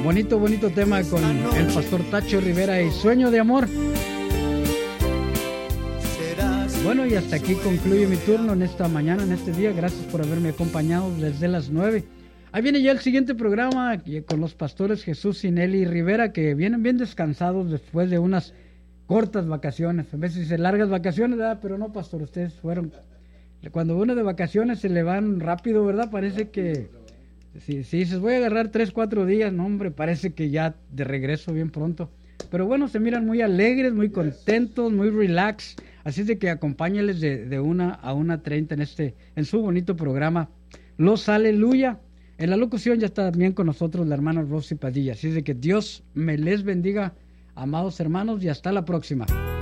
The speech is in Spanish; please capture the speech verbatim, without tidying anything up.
Bonito, bonito tema con el pastor Tacho Rivera y Sueño de Amor. Bueno, y hasta aquí concluye mi turno en esta mañana, en este día. Gracias por haberme acompañado desde las nueve. Ahí viene ya el siguiente programa con los pastores Jesús y Nelly Rivera, que vienen bien descansados después de unas cortas vacaciones. A veces dice largas vacaciones, ¿verdad? Pero no, pastor, ustedes fueron... Cuando uno de vacaciones se le van rápido, ¿verdad? Parece que... Si, si dices, voy a agarrar tres, cuatro días, no, hombre, parece que ya de regreso bien pronto. Pero bueno, se miran muy alegres, muy contentos, muy relax. Así es de que acompáñales de, de una a una treinta en este, en su bonito programa, Los Aleluya. En la locución ya está también con nosotros la hermana Rosy Padilla. Así es de que Dios me les bendiga, amados hermanos, y hasta la próxima.